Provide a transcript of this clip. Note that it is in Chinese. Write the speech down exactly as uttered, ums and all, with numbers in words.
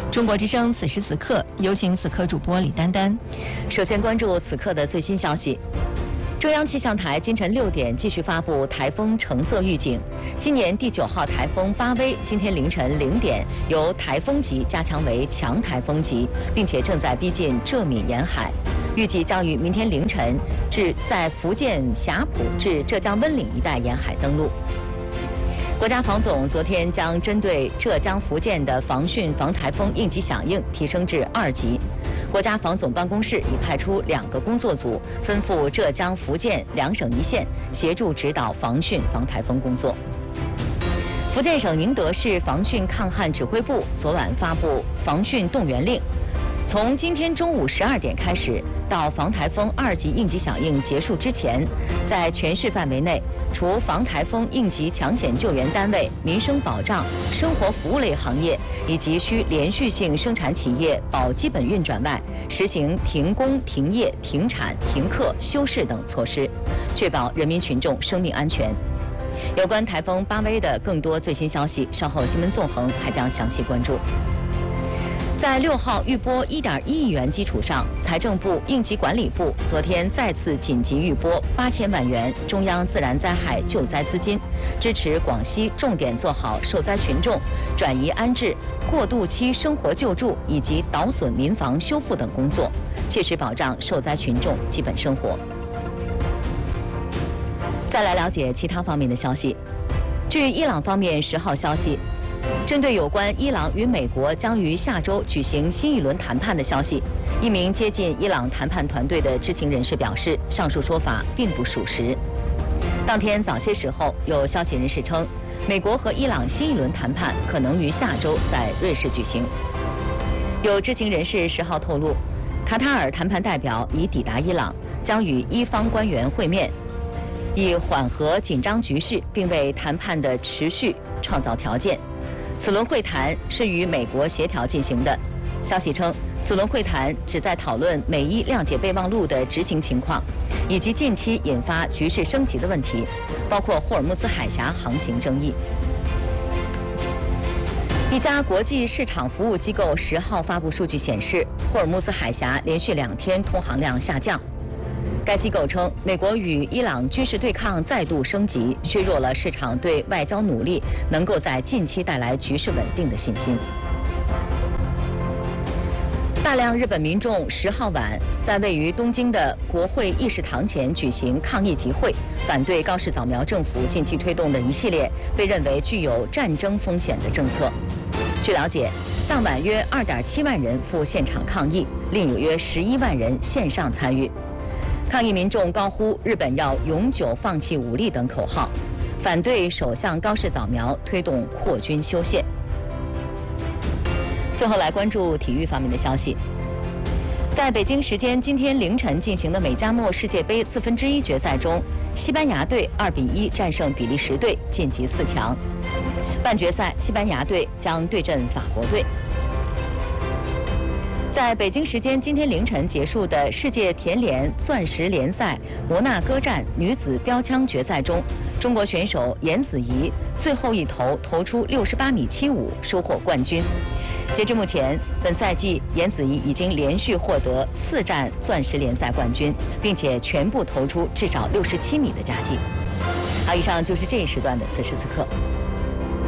中国之声此时此刻，有请此刻主播李丹丹。 首先关注此刻的最新消息。中央气象台今晨六点继续发布台风橙色预警。今年第九号台风巴威今天凌晨零点由台风级加强为强台风级，并且正在逼近浙闽沿海，预计将于明天凌晨至在福建霞浦至浙江温岭一带沿海登陆。国家防总昨天将针对浙江、福建的防汛防台风应急响应提升至二级。国家防总办公室已派出两个工作组，分赴浙江、福建两省一线，协助指导防汛防台风工作。福建省宁德市防汛抗旱指挥部昨晚发布防汛动员令，从今天中午十二点开始到防台风二级应急响应结束之前，在全市范围内，除防台风应急抢险救援单位、民生保障、生活服务类行业以及需连续性生产企业保基本运转外，实行停工、停业、停产、停课、休市等措施，确保人民群众生命安全。有关台风巴威的更多最新消息，稍后新闻纵横还将详细关注。在六号预拨一点一亿元基础上，财政部、应急管理部昨天再次紧急预拨八千万元中央自然灾害救灾资金，支持广西重点做好受灾群众转移安置、过渡期生活救助以及倒损民房修复等工作，切实保障受灾群众基本生活。再来了解其他方面的消息。据伊朗方面十号消息，针对有关伊朗与美国将于下周举行新一轮谈判的消息，一名接近伊朗谈判团队的知情人士表示，上述说法并不属实。当天早些时候，有消息人士称，美国和伊朗新一轮谈判可能于下周在瑞士举行。有知情人士十号透露，卡塔尔谈判代表已抵达伊朗，将与伊方官员会面，以缓和紧张局势，并为谈判的持续创造条件。此轮会谈是与美国协调进行的。消息称，此轮会谈旨在讨论美伊谅解备忘录的执行情况，以及近期引发局势升级的问题，包括霍尔木兹海峡航行争议。一家国际市场服务机构十号发布数据显示，霍尔木兹海峡连续两天通航量下降。该机构称，美国与伊朗军事对抗再度升级，削弱了市场对外交努力能够在近期带来局势稳定的信心。大量日本民众十号晚在位于东京的国会议事堂前举行抗议集会，反对高市早苗政府近期推动的一系列被认为具有战争风险的政策。据了解，当晚约二点七万人赴现场抗议，另有约十一万人线上参与。抗议民众高呼“日本要永久放弃武力”等口号，反对首相高市早苗推动扩军修宪。最后来关注体育方面的消息。在北京时间今天凌晨进行的美加墨世界杯四分之一决赛中，西班牙队二比一战胜比利时队，晋级四强。半决赛，西班牙队将对阵法国队。在北京时间今天凌晨结束的世界田联钻石联赛摩纳哥站女子标枪决赛中，中国选手颜子怡最后一投投出六十八米七五，收获冠军。截至目前，本赛季颜子怡已经连续获得四站钻石联赛冠军，并且全部投出至少六十七米的佳绩。好，以上就是这一时段的此时此刻。